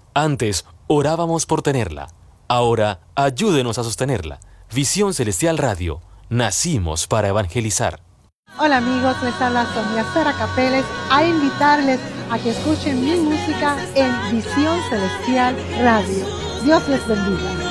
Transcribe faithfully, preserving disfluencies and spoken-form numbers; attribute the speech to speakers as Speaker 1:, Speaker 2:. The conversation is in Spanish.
Speaker 1: Antes orábamos por tenerla. Ahora ayúdenos a sostenerla. Visión Celestial Radio. Nacimos para evangelizar.
Speaker 2: Hola amigos, les habla Sonia Sara Capeles a invitarles a que escuchen mi música en Visión Celestial Radio. Dios les bendiga.